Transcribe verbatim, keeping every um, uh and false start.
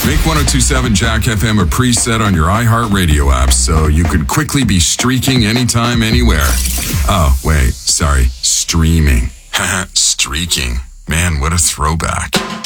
Make one oh two point seven Jack F M a preset on your iHeartRadio app so you can quickly be streaking anytime, anywhere. Oh, wait, sorry, streaming. Streaking. Man, what a throwback.